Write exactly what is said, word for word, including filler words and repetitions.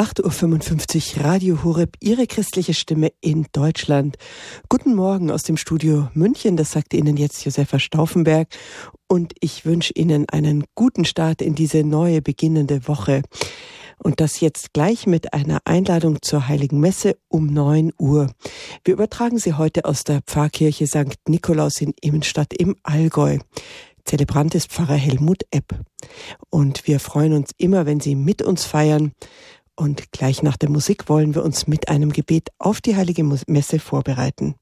acht Uhr fünfundfünfzig, Radio Horeb, Ihre christliche Stimme in Deutschland. Guten Morgen aus dem Studio München, das sagt Ihnen jetzt Josefa Stauffenberg. Und ich wünsche Ihnen einen guten Start in diese neue beginnende Woche. Und das jetzt gleich mit einer Einladung zur Heiligen Messe um neun Uhr. Wir übertragen sie heute aus der Pfarrkirche Sankt Nikolaus in Immenstadt im Allgäu. Zelebrant ist Pfarrer Helmut Epp. Und wir freuen uns immer, wenn Sie mit uns feiern. Und gleich nach der Musik wollen wir uns mit einem Gebet auf die Heilige Messe vorbereiten.